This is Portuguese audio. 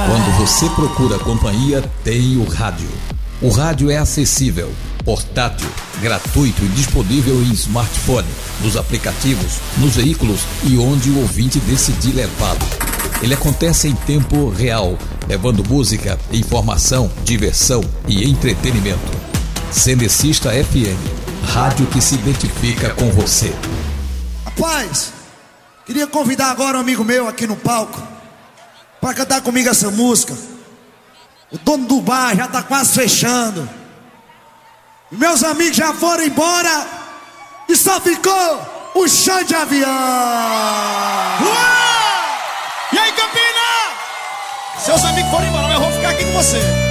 Quando você procura companhia, tem o rádio. O rádio é acessível, portátil, gratuito e disponível em smartphone, nos aplicativos, nos veículos e onde o ouvinte decidir levá-lo. Ele acontece em tempo real, levando música, informação, diversão e entretenimento. Cenecista FM, rádio que se identifica com você. Rapaz, queria convidar agora um amigo meu aqui no palco para cantar comigo essa música. O dono do bar já tá quase fechando. E meus amigos já foram embora e só ficou o chão de avião. Uau! E aí, Campina? Seus amigos foram embora, mas eu vou ficar aqui com você.